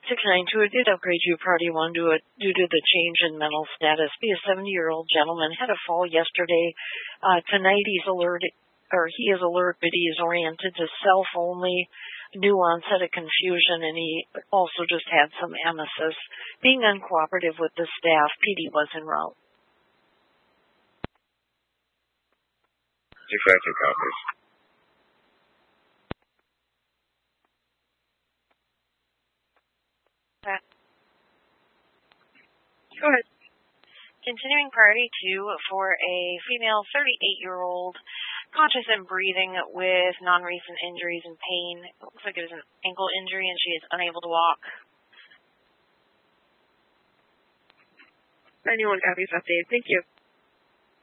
692, it did upgrade you Priority 1 due to the change in mental status. Be a 70-year-old gentleman had a fall yesterday. Tonight he is alert, but he is oriented to self-only, new onset of confusion, and he also just had some emesis. Being uncooperative with the staff, PD was en route. 692 copies. Go ahead. Continuing Priority 2 for a female 38-year-old, conscious and breathing with non-recent injuries and pain. It looks like it was an ankle injury and she is unable to walk. 91 copies updated. Thank you.